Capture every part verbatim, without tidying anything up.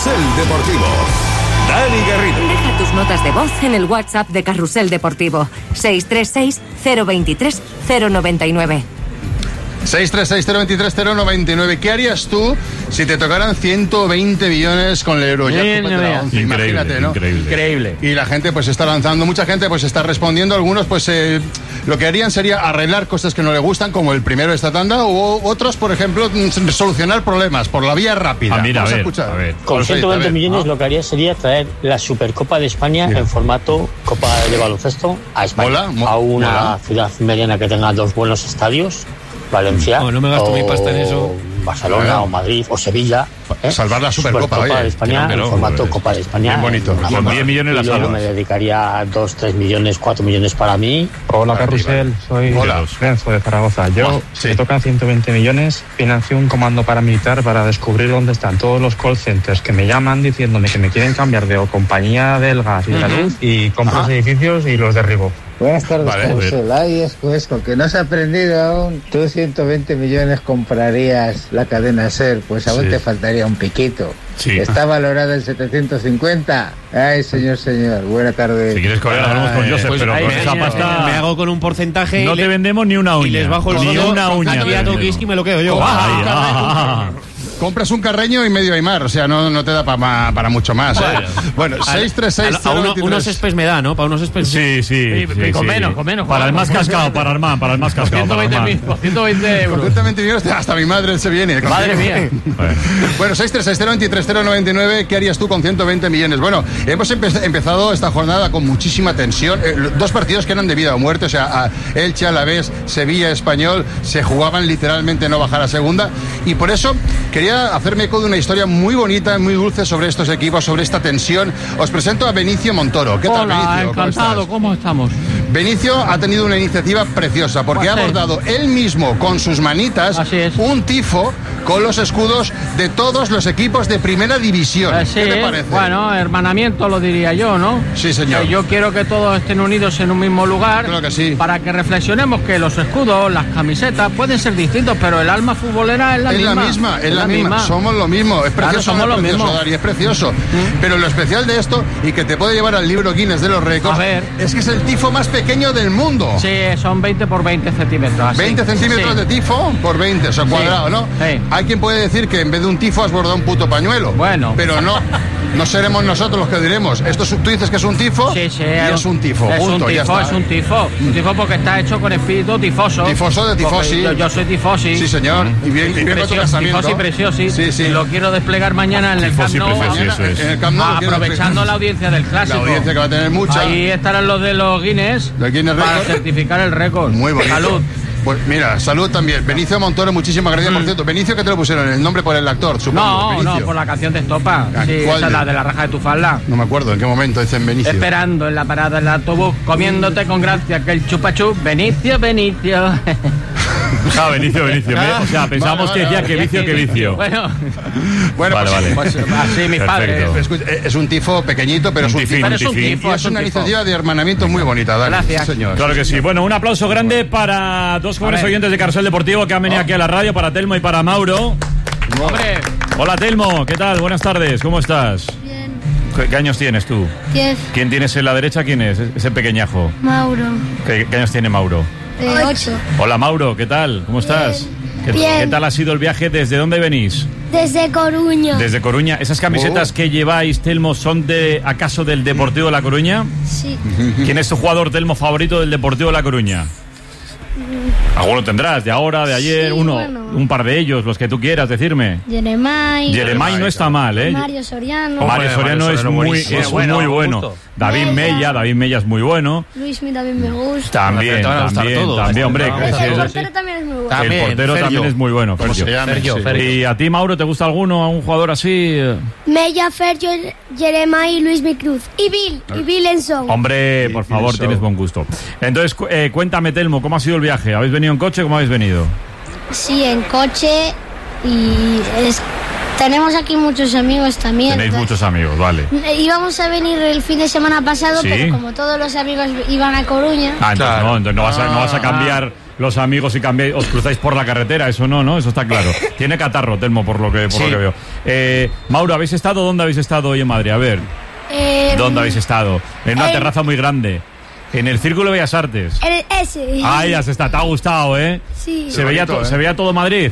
Carrusel Deportivo. Dani Garrido. Deja tus notas de voz en el WhatsApp de Carrusel Deportivo. seis tres seis, cero dos tres, cero nueve nueve. seis tres seis, cero dos tres, cero nueve nueve. ¿Qué harías tú si te tocaran ciento veinte millones con el euro? Ya, Increíble, imagínate, ¿no? Increíble. Increíble. Y la gente pues está lanzando, mucha gente pues está respondiendo. Algunos pues eh, lo que harían sería arreglar cosas que no le gustan, como el primero de esta tanda, o otros, por ejemplo, solucionar problemas por la vía rápida. Ah, mira, Vamos a, a, ver, escuchar. a ver. Con ciento veinte a ver. millones ¿Ah? lo que haría sería traer la Supercopa de España Mira. en formato Copa de Baloncesto a España. Mola, mo- a una mola. ciudad mediana que tenga dos buenos estadios, Valencia, No, no me gasto o mi pasta en eso. Barcelona, Claro. o Madrid, o Sevilla. ¿eh? Salvar la Supercopa, oye, de España que no, en formato pues, Copa de España. bien bonito. en una Con zona. diez millones y las luego salvas. me dedicaría dos, tres millones, cuatro millones para mí. Hola Carrusel, soy Hola. Renzo de Zaragoza. Yo, Sí. me tocan ciento veinte millones, financio un comando paramilitar para descubrir dónde están todos los call centers que me llaman diciéndome que me quieren cambiar de o compañía del gas y de la luz y compro los edificios y los derribo. Buenas tardes, Vale, Carrusel. Ay, Esco, Esco, que no has aprendido aún. Tú ciento veinte millones comprarías la cadena SER, pues aún Sí. te faltaría un piquito. Sí. Está valorada en setecientos cincuenta. Ay, señor, señor. Buena tarde. Si quieres correr, hablamos con Ay, Joseph, Pues pero ahí con me, esa me- pasta me hago con un porcentaje no y, te le- vendemos ni una uña. y les bajo el Ni sueldo. una uña. Y a te Tokiski me lo quedo yo. Ah, Ay, ah, Compras un carreño y medio Aymar, o sea, no, no te da pa- para mucho más. ¿eh? Bueno, seis tres seis, A, a uno- unos espes me da, ¿no? Para unos espes. Sí, sí, sí, con sí. menos, con menos. Para el más cascado, para Armán, para el más cascado. ciento para veinte Armán. mil, por ciento veinte euros. Completamente millones, hasta mi madre se viene. Madre mía. Bueno. Bueno, seis tres seis, cero dos tres, cero nueve nueve. ¿Qué harías tú con ciento veinte millones? Bueno, hemos empe- empezado esta jornada con muchísima tensión. Eh, dos partidos que eran de vida o muerte, o sea, a Elche, Alavés, Sevilla, Español, se jugaban literalmente no bajar a segunda. Y por eso quería hacerme eco de una historia muy bonita, muy dulce sobre estos equipos, sobre esta tensión. Os presento a Benicio Montoro. ¿Qué tal, Hola, Benicio? ¿Cómo encantado. estás? ¿Cómo estamos? Benicio ha tenido una iniciativa preciosa porque ha Pues sí. bordado él mismo con sus manitas Así es. un tifo con los escudos de todos los equipos de primera división. Eh, sí, ¿Qué te parece? Bueno, hermanamiento lo diría yo, ¿no? Sí, señor. Que yo quiero que todos estén unidos en un mismo lugar. Claro que sí. Para que reflexionemos que los escudos, las camisetas pueden ser distintos, pero el alma futbolera es la es misma. la misma, es la misma. Somos lo mismo. Es Claro, precioso, somos no es lo precioso, mismo. Dari, es precioso. Pero lo especial de esto, y que te puede llevar al libro Guinness de los récords, A ver. es que es el tifo más pequeño del mundo. Sí, son veinte por veinte centímetros. así. veinte centímetros Sí. de tifo por veinte, o sea, Sí. cuadrado, ¿no? Sí. Hay quien puede decir que en vez de un tifo has bordado un puto pañuelo. Bueno. Pero no, no seremos nosotros los que diremos. Esto es- tú dices que es un tifo Sí, sí. y es un tifo, Es punto, un ya tifo, está. es un tifo. Un tifo porque está hecho con espíritu tifoso. Tifoso de tifosi. Porque Yo, yo soy tifosi. Sí, señor. Y bien, y bien con tu Precioso, casamiento. tifosi preciosi. Sí, sí. Y lo quiero desplegar mañana en el Camp Tifosi Nou. preciosi, Mañana, eso es. en el Camp Nou, lo quiero Aprovechando explicar. la audiencia del clásico. La audiencia que va a tener mucha. Ahí estarán los de los Guinness, Los Guinness para Record. certificar el récord. Muy bonito. Salud. Pues mira, salud también. Benicio Montoro, muchísimas gracias. Por cierto, Benicio, ¿qué te lo pusieron? ¿El nombre por el actor, supongo? No, Benicio. no, por la canción de Estopa. Ah, Sí, ¿cuál esa es de- la de la raja de tu falda. No me acuerdo en qué momento dicen Benicio. Esperando en la parada del autobús, comiéndote con gracia que el chupachup. Benicio, Benicio. Ah, Benicio, Benicio. Me- O sea, pensábamos Vale, que vale, decía que vicio, que vicio. Bueno, Bueno, Vale, pues, vale. pues así mis Perfecto. padres. Escucha, es un tifo pequeñito, pero Un es un tifín, tifo. Pero es un tifín. tifo, Y es es un una tifo. iniciativa de hermanamiento muy bonita, Dani. Gracias. Sí, señor. Claro que sí. Bueno, un aplauso grande para dos jóvenes A ver. oyentes de Carrusel Deportivo que han venido aquí a la radio, para Telmo y para Mauro. Hombre, Hola Telmo, ¿qué tal? Buenas tardes, ¿cómo estás? Bien. ¿Qué, qué años tienes tú? diez. ¿Quién tienes en la derecha? ¿Quién es? Ese pequeñajo. Mauro. ¿Qué, qué años tiene Mauro? Eh, ocho. Hola Mauro, ¿qué tal? ¿Cómo estás? ¿Qué, Bien. qué tal ha sido el viaje? ¿Desde dónde venís? Desde Coruña. Desde Coruña. ¿Esas camisetas que lleváis, Telmo, son de acaso del Deportivo de La Coruña? Sí. ¿Quién es tu jugador, Telmo, favorito del Deportivo de La Coruña? Alguno tendrás, de ahora, de ayer, Sí, uno, bueno. un par de ellos, los que tú quieras decirme. Jeremai. Jeremai no está mal, ¿eh? Mario Soriano. Mario Soriano es muy, buenísimo. es Bueno, muy bueno. justo. David Mella. Mella, David Mella es muy bueno. Luismi también me gusta. También, Te van a gustar también, todos. también, hombre. Te van a que El gustar sí, todos. sí. portero también es muy bueno. También, El portero Fergio. también es muy bueno. ¿Cómo Fergio. se llama? Fergio, Sí. Fergio. ¿Y a ti, Mauro, te gusta alguno, a un jugador así? Mella, Fergio, Jeremai y Luismi Cruz. Y Bill. Y Bill Enson. Hombre, Sí, por sí, favor, eso. tienes buen gusto. Entonces, cu- eh, cuéntame, Telmo, ¿cómo ha sido el viaje? ¿Habéis venido en coche? ¿Cómo habéis venido? Sí, en coche. Y es- tenemos aquí muchos amigos también. Tenéis entonces- muchos amigos, vale. Eh, Íbamos a venir el fin de semana pasado, Sí. pero como todos los amigos iban a Coruña. Ah, entonces Claro. no, entonces no vas, a, no vas a cambiar los amigos y cambiáis, os cruzáis por la carretera, eso no, ¿no? Eso está claro. Tiene catarro, Telmo, por lo que, por Sí. lo que veo. Eh, Mauro, ¿habéis estado? ¿Dónde habéis estado hoy en Madrid? A ver, Eh, ¿dónde habéis estado? En una el- terraza muy grande. En el Círculo de Bellas Artes. el- ese. Ay, ya se está, te ha gustado, ¿eh? Sí. Se veía, bonito, to- ¿eh? se veía todo Madrid.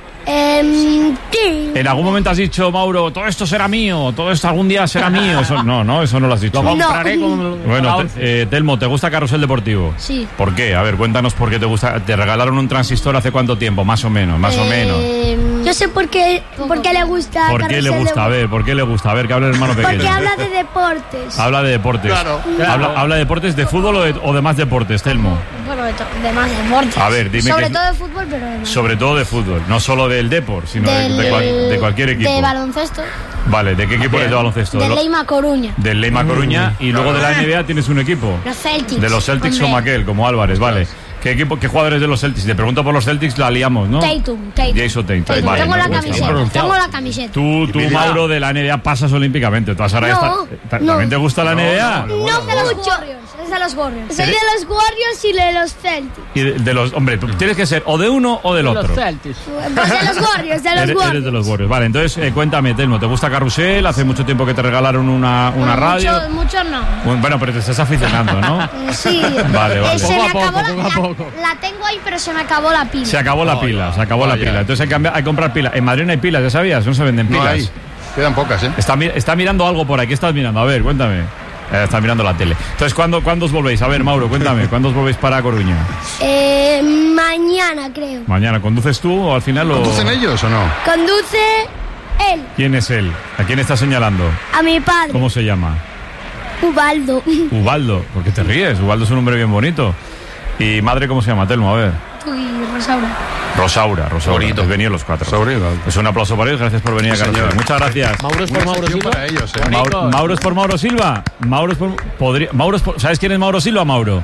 Em, sí. En algún momento has dicho, Mauro, todo esto será mío, todo esto algún día será mío. Eso, no, no, eso no lo has dicho. Lo compraré con la Bueno, once. te- eh, Telmo, ¿te gusta Carrusel Deportivo? Sí. ¿Por qué? A ver, cuéntanos por qué te gusta. ¿Te regalaron un transistor hace cuánto tiempo? Más o menos, más o menos. Em, Yo sé por qué, por qué le gusta. ¿Por qué le Carrusel gusta? A de- ver, ¿por qué le gusta? A ver, que hable el hermano pequeño. Porque habla de deportes. Habla de deportes. Claro. Habla, habla de deportes de fútbol o de, o de más deportes, Telmo. Bueno, de, to- de más deportes. A ver, dime Sobre que- todo de fútbol, pero de más. Sobre todo de fútbol, no solo del Depor, sino de, Del- de cual- de cualquier equipo. De baloncesto. Vale, ¿de qué equipo eres de baloncesto? De Lo- Leima Coruña. Del Leima Coruña y luego de la N B A tienes un equipo. Los Celtics. De los Celtics Hombre. como aquel, como Álvarez, vale. ¿Qué equipo, qué jugadores de los Celtics? Si te pregunto por los Celtics, la liamos, ¿no? Tatum, Tatum. Jason Tatum. Tatum. Vale, tengo no, la pues, camiseta. vale. Tengo la camiseta. Tú, tú, Mauro, de la N B A pasas olímpicamente. Tú has ahora No, esta- ta- no. ¿También te gusta la N B A? No, de los Warriors. Es de los Warriors. Soy de los Warriors y de los Celtics. Y de, de los, hombre, tú tienes que ser o de uno o del otro. Los Celtics. Pues de los Warriors, de los Eres, Warriors. eres de los Warriors. Vale, entonces eh, cuéntame, Telmo, ¿te gusta Carrusel? Hace mucho tiempo que te regalaron una, una radio. Mucho, mucho no. Bueno, bueno, pero te estás aficionando, ¿no? Eh, Sí. Vale, vale. Eh, se Poco me a poco, acabó la, poco a la- poco. la tengo ahí, pero se me acabó la pila. Se acabó la pila, se acabó la Vaya. pila. Entonces hay que, cambiar- hay que comprar pilas. En Madrid no hay pilas, ¿ya sabías? No se venden No pilas. hay. Quedan pocas, ¿eh? Está, mi- está mirando algo por ahí. ¿Qué estás mirando? A ver, cuéntame. Eh, está mirando la tele. Entonces, ¿cuándo, ¿cuándo os volvéis? A ver, Mauro, cuéntame. ¿Cuándo os volvéis para Coruña? Eh, mañana, creo. Mañana. ¿Conduces tú o al final o...? ¿Conducen ellos o no? Conduce él, ¿Quién es él? ¿A quién está señalando? a mi padre, ¿Cómo se llama? Ubaldo. Ubaldo. ¿Por qué te ríes? Ubaldo es un hombre bien bonito. ¿Y madre cómo se llama, Telmo? A ver. Y Rosaura. Rosaura, Rosaura. Bonito. Pues venir los cuatro. Rosaura y Ubaldo. Pues un aplauso para ellos. Gracias por venir a Sí, Carrusel. señor. Muchas gracias. Mauro es por Una Mauro sección Silva. para ellos, ¿eh? Mauro, Mauro es por Mauro Silva. Mauro es por. Podría, Mauro es por- ¿Sabes quién es Mauro Silva, Mauro?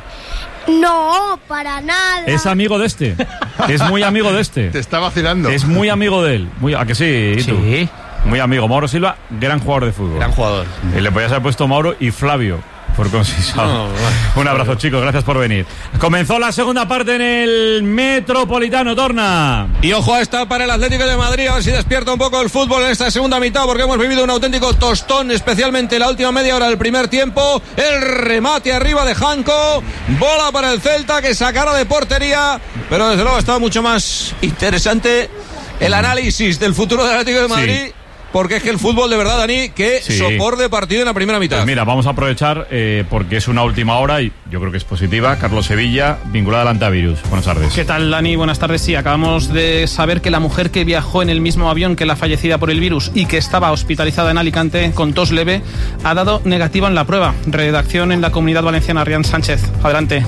No, para nada. Es amigo de este. Es muy amigo de este. Te está vacilando. Es muy amigo de él. Muy, ¿A que sí? ¿Y tú? Sí. Muy amigo. Mauro Silva, gran jugador de fútbol. Gran jugador. Y le podías haber puesto Mauro y Flavio. Por concisado. No, bueno. Un abrazo, chicos. Gracias por venir. Comenzó la segunda parte en el Metropolitano, Torna. Y ojo a esta para el Atlético de Madrid, a ver si despierta un poco el fútbol en esta segunda mitad, porque hemos vivido un auténtico tostón, especialmente la última media hora del primer tiempo. El remate arriba de Janko, bola para el Celta que sacará de portería, pero desde luego está mucho más interesante el análisis del futuro del Atlético de Madrid. Sí. Porque es que el fútbol, de verdad, Dani, que Sí. sopor de partido en la primera mitad. Pues mira, vamos a aprovechar eh, porque es una última hora y yo creo que es positiva. Carlos Sevilla, vinculada al antivirus. Buenas tardes. ¿Qué tal, Dani? Buenas tardes. Sí, acabamos de saber que la mujer que viajó en el mismo avión que la fallecida por el virus y que estaba hospitalizada en Alicante con tos leve ha dado negativa en la prueba. Redacción en la Comunidad Valenciana, Rian Sánchez. Adelante.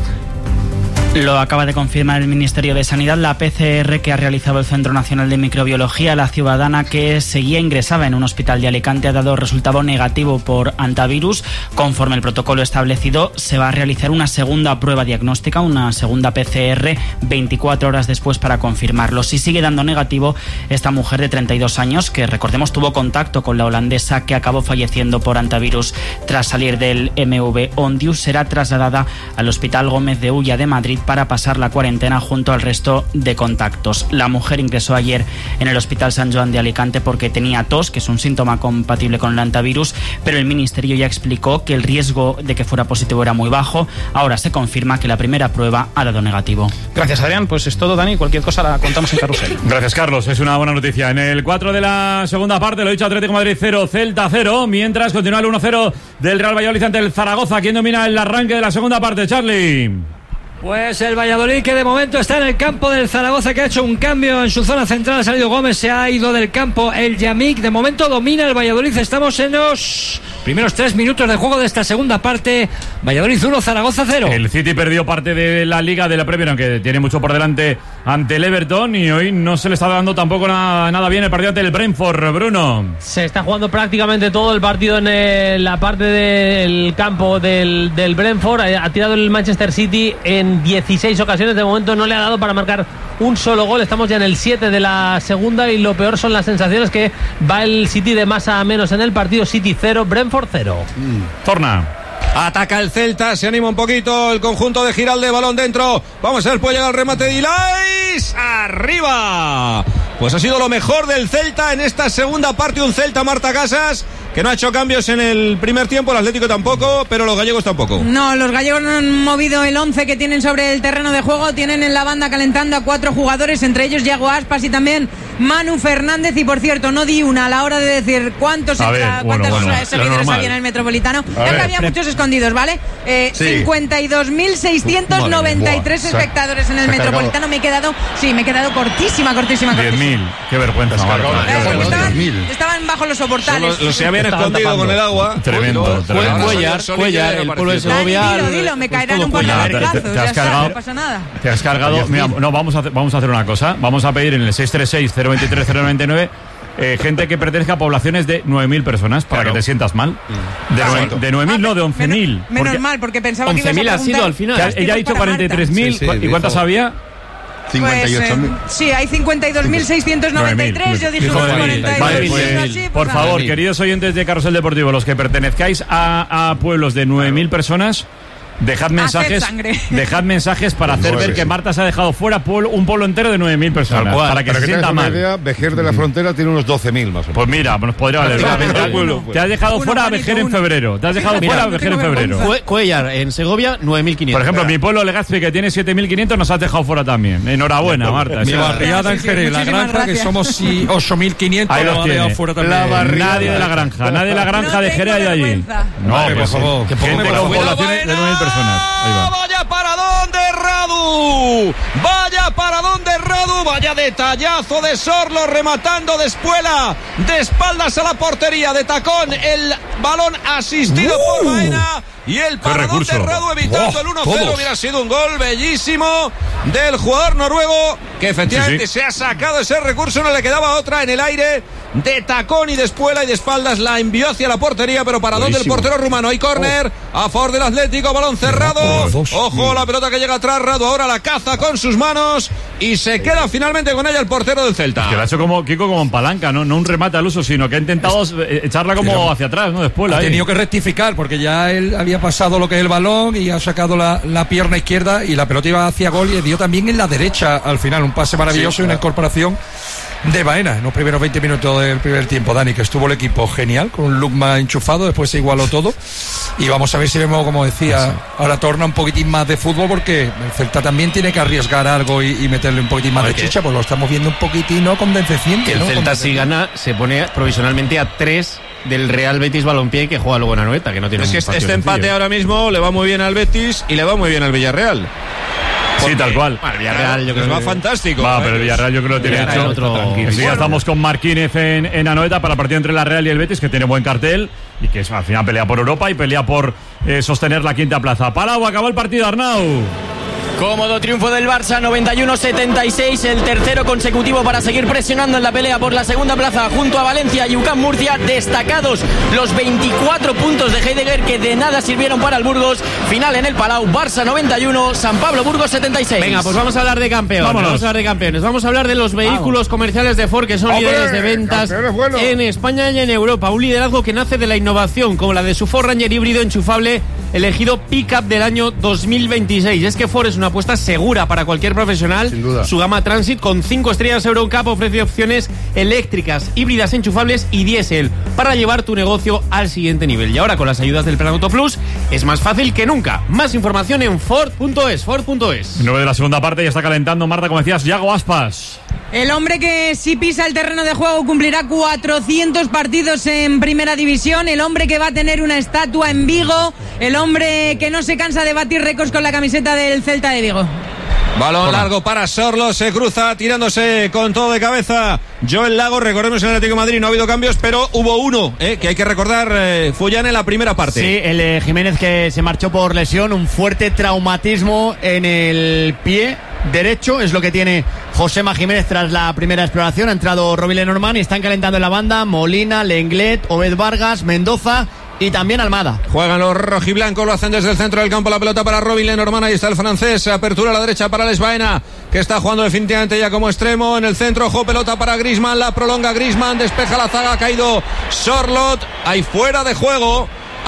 Lo acaba de confirmar el Ministerio de Sanidad. La P C R que ha realizado el Centro Nacional de Microbiología, la ciudadana que seguía ingresada en un hospital de Alicante, ha dado resultado negativo por antivirus. Conforme el protocolo establecido, se va a realizar una segunda prueba diagnóstica, una segunda P C R, veinticuatro horas después para confirmarlo. Si sigue dando negativo, esta mujer de treinta y dos años, que recordemos tuvo contacto con la holandesa que acabó falleciendo por antivirus tras salir del M V Ondius, será trasladada al Hospital Gómez de Ulla de Madrid para pasar la cuarentena junto al resto de contactos. La mujer ingresó ayer en el Hospital San Joan de Alicante porque tenía tos, que es un síntoma compatible con el antivirus, pero el Ministerio ya explicó que el riesgo de que fuera positivo era muy bajo. Ahora se confirma que la primera prueba ha dado negativo. Gracias, Adrián. Pues es todo, Dani. Cualquier cosa la contamos en Carrusel. Gracias, Carlos. Es una buena noticia. En el cuatro de la segunda parte, lo he dicho, Atlético de Madrid cero, Celta cero. Mientras continúa el uno cero del Real Valladolid ante el Zaragoza. ¿Quién domina el arranque de la segunda parte, Charlie? Pues el Valladolid, que de momento está en el campo del Zaragoza, que ha hecho un cambio en su zona central. Ha salido Gómez, se ha ido del campo el Yamik. De momento domina el Valladolid. Estamos en los primeros tres minutos de juego de esta segunda parte. Valladolid uno, Zaragoza cero. El City perdió parte de la Liga de la Premier, aunque tiene mucho por delante ante el Everton, y hoy no se le está dando tampoco nada, nada bien el partido ante el Brentford. Bruno. Se está jugando prácticamente todo el partido en el- la parte del campo del, del Brentford. Ha, ha tirado el Manchester City en dieciséis ocasiones. De momento no le ha dado para marcar un solo gol. Estamos ya en el siete de la segunda y lo peor son las sensaciones que va el City de más a menos en el partido. City cero, Brentford cero. Torna. Ataca el Celta, se anima un poquito el conjunto de Giralde, balón dentro. Vamos a ver, puede llegar el remate de Ilais. ¡Arriba! Pues ha sido lo mejor del Celta en esta segunda parte. Un Celta, Marta Casas, que no ha hecho cambios en el primer tiempo, el Atlético tampoco, pero los gallegos tampoco. No, los gallegos no han movido el once que tienen sobre el terreno de juego. Tienen en la banda calentando a cuatro jugadores, entre ellos Yago Aspas y también Manu Fernández. Y por cierto, no di una a la hora de decir cuántos a ver, entra, bueno, cuántos bueno, seguidores había en el Metropolitano. A Ya que ver, había pre- muchos escondidos, ¿vale? Eh, Sí. cincuenta y dos mil seiscientos noventa y tres Buah, se ha- espectadores en el se ha Metropolitano. Me he quedado, sí, me he quedado cortísima, cortísima, diez cortísima. mil. Qué vergüenza, Marta. Estaban bajo los soportales. Los, los se habían escondido con el agua. Tremendo, Pero- tremendo. Ahora Cuellar, salió Cuellar, Solilla y el pueblo de apareció. Segovia. Dani, dilo, dilo, me caerán un par de Cuellar. Te- vergazos. te has Ya está, cargado. no pasa nada. Te has cargado. Mira, no, vamos a, hacer, vamos a hacer una cosa. Vamos a pedir en el seis tres seis, cero dos tres, cero nueve nueve eh, gente que pertenezca a poblaciones de nueve mil personas, para que te sientas mal. De, Exacto. nueve- de nueve mil, no, de once mil. Menos mal, porque pensaba que ibas a preguntar. Ella ha dicho cuarenta y tres mil. Sí, sí, ¿Y cuántas dijo. había? cincuenta y ocho mil. Pues, eh, sí, hay cincuenta y dos mil seiscientos noventa y tres. Yo dije Dijo unos nueve mil. cuarenta y Vale, dos. pues, Así, pues por nada. favor, queridos oyentes de Carrusel Deportivo, los que pertenezcáis a, a pueblos de nueve mil personas, dejad mensajes, sangre. dejad mensajes para hacer Nueve, ver que sí. Marta se ha dejado fuera pueblo- un pueblo entero de nueve mil personas, Tal cual. para que Para se que tengas sienta una mal. idea, Vejer de la Frontera tiene unos doce mil más o menos. Pues mira, nos podría valer. Prácticamente Te- un pueblo, Te has dejado Uno, fuera a Juanito, Vejer en uno. febrero. Te has dejado Mira, fuera a no Vejer tengo en febrero. vergüenza. Cue- Cuellar, en Segovia, nueve mil quinientos. Por ejemplo, mi pueblo Legazpi, que tiene siete mil quinientos, nos has dejado fuera también. Enhorabuena, Marta. Mi Sí. barriada en Sí, sí, Jerez, la muchísimas granja, que gracias. somos sí, ocho mil quinientos. Ahí lo los ha dejado tiene. fuera también. La barriada. Nadie de la granja, nadie de la granja No de tengo Jerez hay allí. vergüenza. No, Vale, pues, por favor. gente Que con ponga- poblaciones de nueve mil personas. Ahí va. Vaya paradón de Radu, vaya paradón de Radu, vaya detallazo de Sorlo rematando de espuela, de espaldas a la portería, de tacón, el balón asistido Uh, por Baena y el paradón de recurso. Radu evitando Oh, el uno cero. todos. Hubiera sido un gol bellísimo del jugador noruego, que efectivamente Sí, sí. se ha sacado ese recurso, no le quedaba otra en el aire, de tacón y de espuela y de espaldas la envió hacia la portería, pero paradón del Buenísimo. portero rumano. Hay córner a favor del Atlético, balón cerrado. por dos. Ojo, la pelota que llega atrás, Radu ahora la caza con sus manos y se queda finalmente con ella el portero del Celta. Que lo ha hecho como Kiko como en palanca, ¿no? No un remate al uso, sino que ha intentado eh, echarla como hacia atrás, ¿no? Después, Ha ahí. tenido que rectificar porque ya él había pasado lo que es el balón y ha sacado la, la pierna izquierda y la pelota iba hacia gol y dio también en la derecha al final. Un pase maravilloso Sí, y una claro. incorporación de Baena en los primeros veinte minutos del primer tiempo, Dani, que estuvo el equipo genial, con un look más enchufado, después se igualó todo y vamos a ver si vemos, como decía, ahora torna un poquitín más de fútbol porque el Celta también tiene que arriesgar algo y, y meterle un poquitín más de Porque- chicha, pues lo estamos viendo un poquitín no condescendiente. Que el ¿no? Celta, si gana, se pone provisionalmente a tres del Real Betis Balompié, que juega luego en Anoeta, que no tiene Es que un este, partido este empate sencillo. ahora mismo le va muy bien al Betis y le va muy bien al Villarreal. Sí, tal cual. Bueno, el Villarreal, yo creo Les va que- fantástico. Va, ¿eh? pero el Villarreal yo creo que lo tiene Villarreal hecho. otro- Que sí, ya estamos con Marquínez en, en Anoeta para el partido entre la Real y el Betis, que tiene buen cartel y que es, al final pelea por Europa y pelea por eh, sostener la quinta plaza. Palau, acabó el partido, Arnau. Cómodo triunfo del Barça, noventa y uno setenta y seis, el tercero consecutivo para seguir presionando en la pelea por la segunda plaza junto a Valencia y U C A M Murcia. Destacados los veinticuatro puntos de Heidegger que de nada sirvieron para el Burgos. Final en el Palau, Barça noventa y uno, San Pablo Burgos setenta y seis. Venga, pues vamos a hablar de campeones. Vámonos. Vamos a hablar de campeones. Vamos a hablar de los vehículos comerciales de Ford, que son ¡Hombre! líderes de ventas ¡Campeones buenos! en España y en Europa. Un liderazgo que nace de la innovación, como la de su Ford Ranger híbrido enchufable, elegido Pickup del año dos mil veintiséis. Es que Ford es una apuesta segura para cualquier profesional. Sin duda. Su gama Transit con cinco estrellas EuroNCAP ofrece opciones eléctricas, híbridas enchufables y diésel para llevar tu negocio al siguiente nivel. Y ahora con las ayudas del Plan Auto Plus es más fácil que nunca. Más información en Ford punto es, Ford punto es. nueve de la segunda parte, ya está calentando Marta, como decías, Yago Aspas. El hombre que si pisa el terreno de juego cumplirá cuatrocientos partidos en primera división, el hombre que va a tener una estatua en Vigo, el hombre que no se cansa de batir récords con la camiseta del Celta de Vigo. Balón largo para Sorlo, se cruza tirándose con todo de cabeza. Joel Lago, recordemos en el Atlético de Madrid no ha habido cambios, pero hubo uno, eh, que hay que recordar, eh, Fullán en la primera parte. Sí, el eh, Jiménez que se marchó por lesión, un fuerte traumatismo en el pie derecho, es lo que tiene Josema Jiménez tras la primera exploración. Ha entrado Robin Lenormand y están calentando en la banda Molina, Lenglet, Obed Vargas, Mendoza y también Almada. Juegan los rojiblancos, lo hacen desde el centro del campo, la pelota para Robin Lenormand, ahí está el francés, apertura a la derecha para Les Baena, que está jugando definitivamente ya como extremo, en el centro, ojo, pelota para Griezmann, la prolonga Griezmann, despeja la zaga, ha caído Sorlot, hay fuera de juego,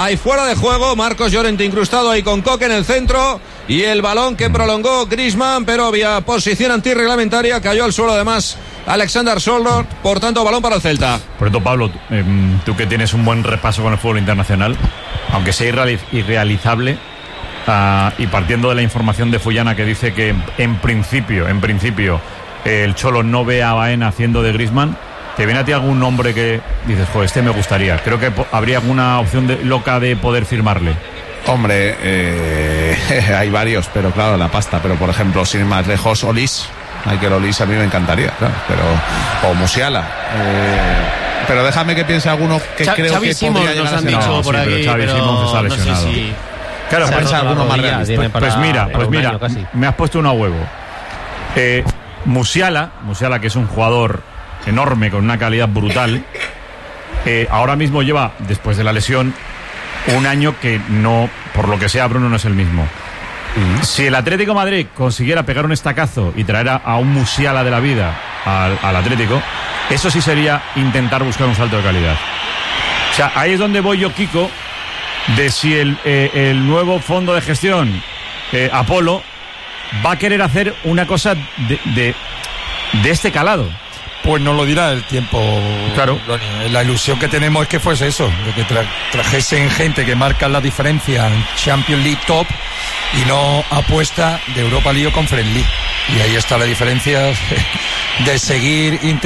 Hay fuera de juego. Marcos Llorente incrustado ahí con Coque en el centro. Y el balón que prolongó Griezmann, pero había posición antirreglamentaria. Cayó al suelo además Alexander Sørloth. Por tanto, balón para el Celta. Por cierto, Pablo, eh, tú que tienes un buen repaso con el fútbol internacional, aunque sea irreali- irrealizable, uh, y partiendo de la información de Fullana que dice que en principio, en principio, eh, el Cholo no ve a Baena haciendo de Griezmann, ¿te viene a ti algún nombre que dices, joder, este me gustaría? Creo que po- habría alguna opción de, loca de poder firmarle. Hombre, eh, hay varios, pero claro, la pasta. Pero por ejemplo, sin ir más lejos, Olís. Michael Olís a mí me encantaría, claro. Pero, o Musiala. Eh, pero déjame que piense alguno que Ch- creo Xavi que Simons podría llegar nos a han ser. dicho No, por sí, aquí, pero Xavi pero Simons está no sé lesionado. si... Claro, Se ha pues, roto la alguno más rodilla, realista. tiene Pues, pues para- mira, para pues un mira, año casi. me has puesto uno a huevo. Eh, Musiala, Musiala, que es un jugador enorme, con una calidad brutal, eh, ahora mismo lleva, después de la lesión, un año que no, por lo que sea, Bruno no es el mismo. Uh-huh. Si el Atlético de Madrid consiguiera pegar un estacazo y traer a, a un Musiala de la vida al, al Atlético, eso sí sería intentar buscar un salto de calidad. O sea, ahí es donde voy yo, Kiko, de si el, eh, el nuevo fondo de gestión, eh, Apolo, va a querer hacer una cosa de, de, de este calado. Pues no lo dirá el tiempo. Claro. La ilusión que tenemos es que fuese eso, de que tra- trajesen gente que marca la diferencia en Champions League top y no apuesta de Europa League o Conference League. Y ahí está la diferencia de seguir